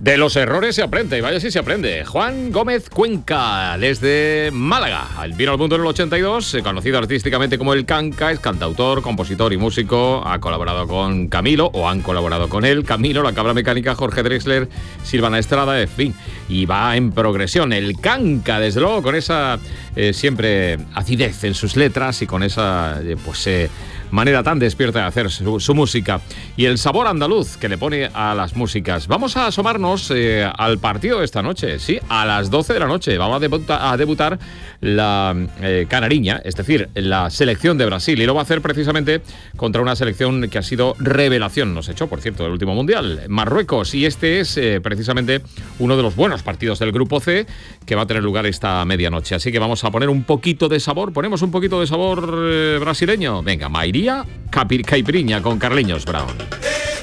De los errores se aprende, y vaya si se aprende. Juan Gómez Cuenca, desde Málaga. Vino al mundo en el 82, conocido artísticamente como El Canca, es cantautor, compositor y músico. Ha colaborado con Camilo, o han colaborado con él, Camilo, La Cabra Mecánica, Jorge Drexler, Silvana Estrada, en fin. Y va en progresión. El Canca, desde luego, con esa siempre acidez en sus letras y con esa manera tan despierta de hacer su música. Y el sabor andaluz que le pone a las músicas. Vamos a asomarnos al partido de esta noche, sí, a las 12 de la noche. Vamos a debutar la Canariña, es decir, la selección de Brasil. Y lo va a hacer precisamente contra una selección que ha sido revelación, nos echó, por cierto, del último Mundial, Marruecos. Y este es precisamente uno de los buenos partidos del Grupo C que va a tener lugar esta medianoche. Así que vamos a poner un poquito de sabor. Ponemos un poquito de sabor brasileño. Venga, Mairía Caipirinha con Carliños Brown.